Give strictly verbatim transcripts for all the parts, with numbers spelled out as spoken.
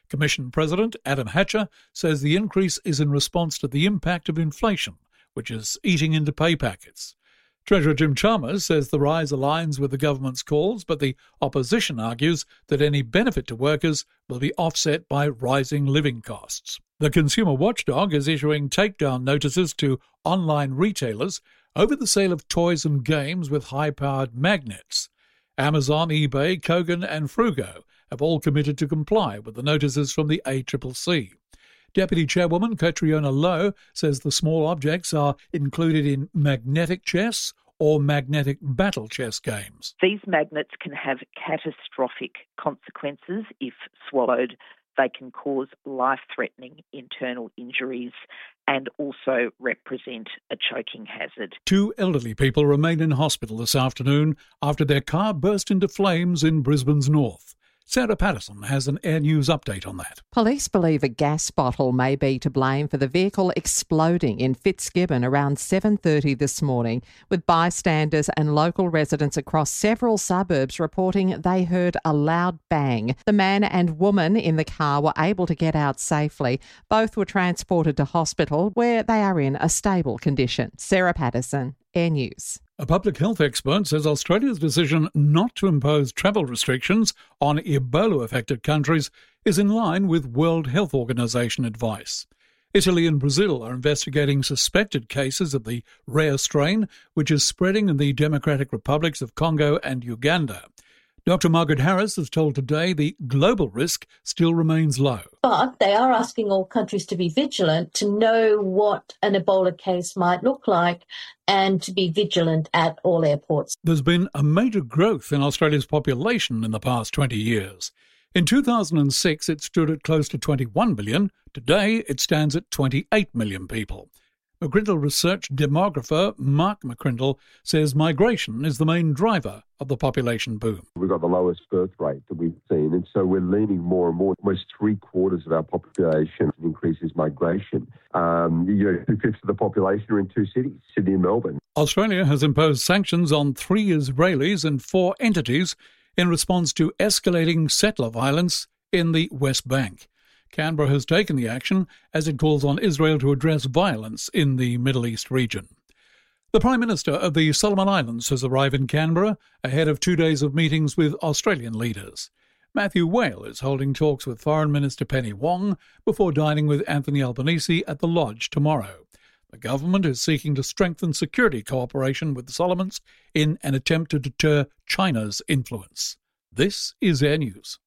Commission President Adam Hatcher says the increase is in response to the impact of inflation, which is eating into pay packets. Treasurer Jim Chalmers says the rise aligns with the government's calls, but the opposition argues that any benefit to workers will be offset by rising living costs. The consumer watchdog is issuing takedown notices to online retailers over the sale of toys and games with high-powered magnets. Amazon, eBay, Kogan and Frugo have all committed to comply with the notices from the A C C C. Deputy Chairwoman Catriona Lowe says the small objects are included in magnetic chess or magnetic battle chess games. These magnets can have catastrophic consequences if swallowed. They can cause life-threatening internal injuries and also represent a choking hazard. Two elderly people remain in hospital this afternoon after their car burst into flames in Brisbane's north. Sarah Patterson has an Air News update on that. Police believe a gas bottle may be to blame for the vehicle exploding in Fitzgibbon around seven thirty this morning, with bystanders and local residents across several suburbs reporting they heard a loud bang. The man and woman in the car were able to get out safely. Both were transported to hospital where they are in a stable condition. Sarah Patterson, Air News. A public health expert says Australia's decision not to impose travel restrictions on Ebola-affected countries is in line with World Health Organization advice. Italy and Brazil are investigating suspected cases of the rare strain, which is spreading in the Democratic Republics of Congo and Uganda. Doctor Margaret Harris has told Today the global risk still remains low. But they are asking all countries to be vigilant, to know what an Ebola case might look like and to be vigilant at all airports. There's been a major growth in Australia's population in the past twenty years. In two thousand six, it stood at close to twenty-one million. Today, it stands at twenty-eight million people. McCrindle research demographer Mark McCrindle says migration is the main driver of the population boom. We've got the lowest birth rate that we've seen, and so we're leaning more and more. Almost three quarters of our population increases migration. Um, you know, two-fifths of the population are in two cities, Sydney and Melbourne. Australia has imposed sanctions on three Israelis and four entities in response to escalating settler violence in the West Bank. Canberra has taken the action as it calls on Israel to address violence in the Middle East region. The Prime Minister of the Solomon Islands has arrived in Canberra ahead of two days of meetings with Australian leaders. Matthew Whale is holding talks with Foreign Minister Penny Wong before dining with Anthony Albanese at the Lodge tomorrow. The government is seeking to strengthen security cooperation with the Solomons in an attempt to deter China's influence. This is Air News.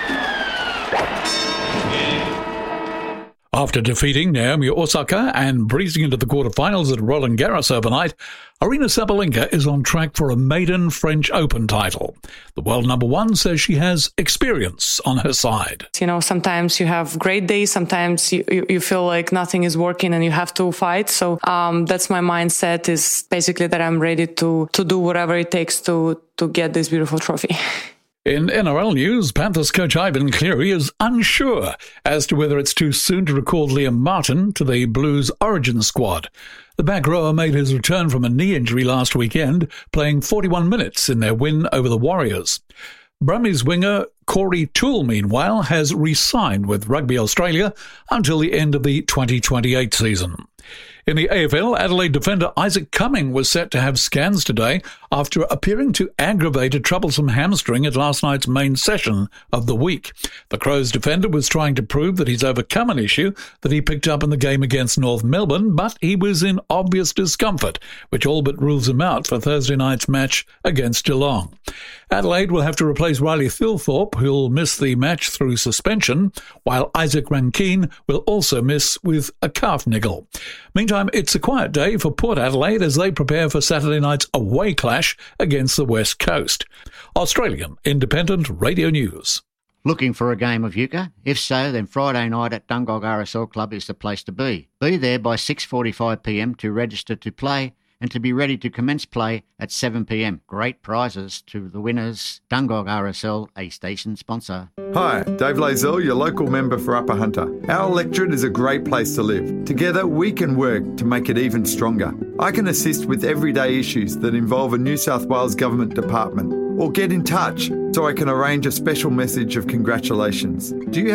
After defeating Naomi Osaka and breezing into the quarterfinals at Roland Garros overnight, Aryna Sabalenka is on track for a maiden French Open title. The world number one says she has experience on her side. You know, sometimes you have great days, sometimes you, you, you feel like nothing is working and you have to fight. So um, that's my mindset, is basically that I'm ready to, to do whatever it takes to, to get this beautiful trophy. In N R L news, Panthers coach Ivan Cleary is unsure as to whether it's too soon to recall Liam Martin to the Blues origin squad. The back rower made his return from a knee injury last weekend, playing forty-one minutes in their win over the Warriors. Brumbies winger Corey Toole, meanwhile, has re-signed with Rugby Australia until the end of the twenty twenty-eight season. In the A F L, Adelaide defender Isaac Cumming was set to have scans today after appearing to aggravate a troublesome hamstring at last night's main session of the week. The Crows defender was trying to prove that he's overcome an issue that he picked up in the game against North Melbourne, but he was in obvious discomfort, which all but rules him out for Thursday night's match against Geelong. Adelaide will have to replace Riley Thilthorpe, who'll miss the match through suspension, while Isaac Rankine will also miss with a calf niggle. Meantime, it's a quiet day for Port Adelaide as they prepare for Saturday night's away clash against the West Coast. Australian Independent Radio News. Looking for a game of euchre? If so, then Friday night at Dungog R S L Club is the place to be. Be there by six forty-five p m to register to play and to be ready to commence play at seven p m. Great prizes to the winners. Dungog R S L, a station sponsor. Hi, Dave Lazell, your local member for Upper Hunter. Our electorate is a great place to live. Together, we can work to make it even stronger. I can assist with everyday issues that involve a New South Wales government department, or get in touch so I can arrange a special message of congratulations. Do you